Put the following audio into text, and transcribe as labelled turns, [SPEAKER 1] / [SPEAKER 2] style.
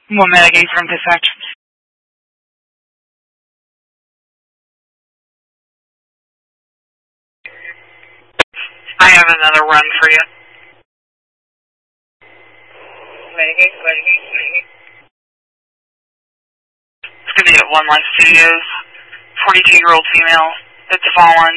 [SPEAKER 1] One medic from dispatch. I have another run for you. It's going to be at One Life Studios. 42-year-old female that's fallen.